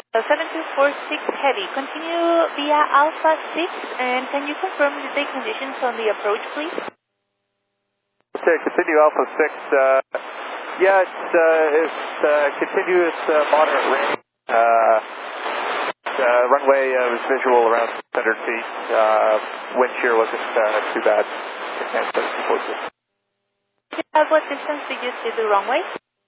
7246 Heavy, continue via Alpha 6, and can you confirm the day conditions on the approach, please? Okay, continue Alpha 6. Yeah, it's continuous moderate rain. Runway was visual around 600 feet. Wind shear wasn't too bad. At what distance did you see the runway?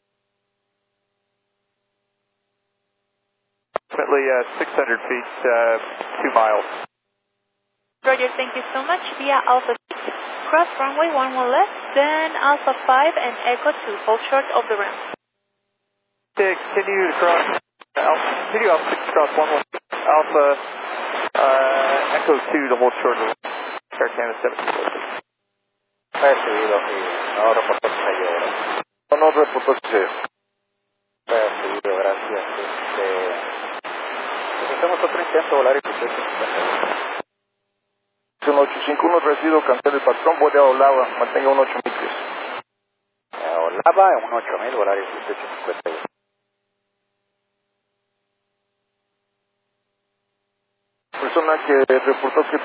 Approximately 600 feet, 2 miles. Roger, thank you so much. Via Alpha 6, cross runway 11 left, then Alpha 5 and Echo 2, hold short of the ramp. Okay, continue to cross, continue Alpha 6 cross 11, Alpha Echo 2 to hold short of the ramp. Air Canada 7. Recibido, no reportó que se haya. No reportó que se. Recibido, gracias. Necesitamos otro intento volar y que se 185, recibido, cancel el patrón, vuelve a Olava, mantenga un 8000 pies. Olava, un 8000, volar y 1851. Persona que reportó que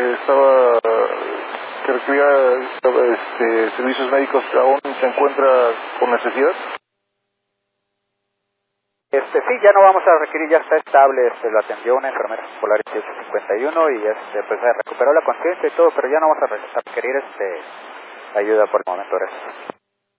que requería servicios médicos, aún se encuentra con necesidad. Sí, ya no vamos a requerir, ya está estable, lo atendió una enfermera Polaris 1851 y pues recuperó la conciencia y todo, pero ya no vamos a requerir ayuda por el momento, gracias.